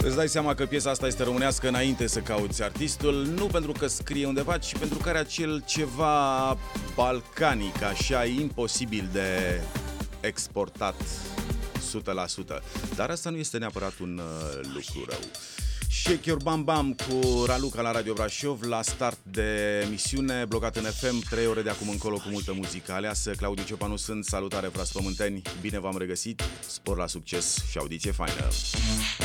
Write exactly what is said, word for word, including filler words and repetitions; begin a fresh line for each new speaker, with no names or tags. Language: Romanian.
Îți dai seama că piesa asta este românească înainte să cauți artistul, nu pentru că scrie undeva, ci pentru că are acel ceva balcanic, așa imposibil de exportat o sută la sută. Dar asta nu este neapărat un uh, lucru rău. Shake Your Bam Bam cu Raluca la Radio Brașov, la start de emisiune, blocat în F M, trei ore de acum încolo cu multă muzică aleasă. Claudiu Ciopanu sunt, salutare frați pământeni, bine v-am regăsit, spor la succes și audiție faină!